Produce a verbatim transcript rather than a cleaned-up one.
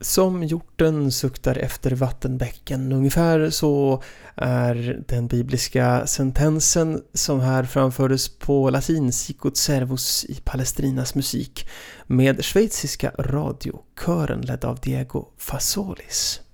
Som hjorten suktar efter vattenbäcken, ungefär så är den bibliska sentensen som här framfördes på latin Sicut servus i Palestrinas musik med schweiziska radiokören ledd av Diego Fasolis.